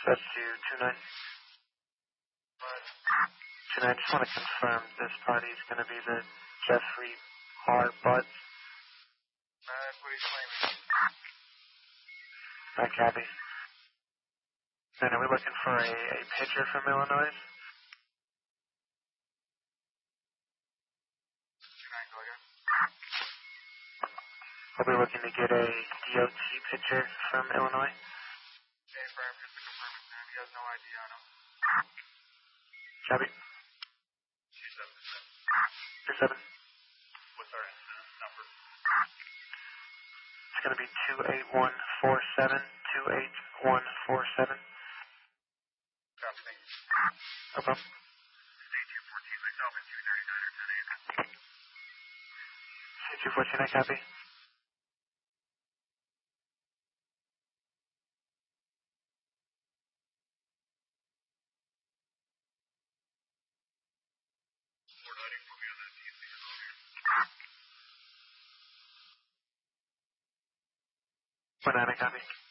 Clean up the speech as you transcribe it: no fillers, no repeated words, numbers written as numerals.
That's you, 29. 29, I just want to confirm this party is going to be the Jeffrey R. Buds. What are you claiming? Hi, Cabby. And are we looking for a pitcher from Illinois? 29, go again. Are we looking to get a DOT pitcher from Illinois? Okay, firm, just to confirm his name. He has no ID on him. Cabby? 27. 27. What's our incident number? It's going to be 28147. 28147. Copy, thank you. No problem. State 214, myself at 239 or 10 a.m. 214, I copy. Banana copy.